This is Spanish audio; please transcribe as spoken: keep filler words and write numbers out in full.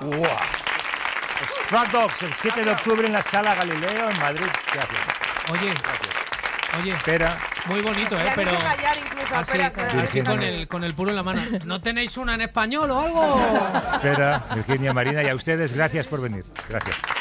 ¡Wow! Struck Dogs, el siete de octubre en la Sala Galileo, en Madrid. Gracias. Oye, Gracias. oye, Espera. muy bonito, ¿eh? Le han Pero hecho callar incluso, así, espera, espera. así con, el, con el puro en la mano. ¿No tenéis una en español o algo? Espera, Virginia, Marina, y a ustedes, gracias por venir. Gracias.